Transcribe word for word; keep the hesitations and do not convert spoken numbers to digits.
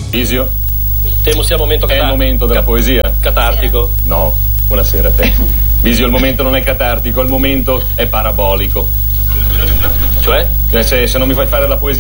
Visio? Temo sia il momento È catar- il momento della cat- poesia? catartico. No, buonasera a te. Visio, il momento non è catartico, il momento è parabolico. Cioè? Cioè, se, se non mi fai fare la poesia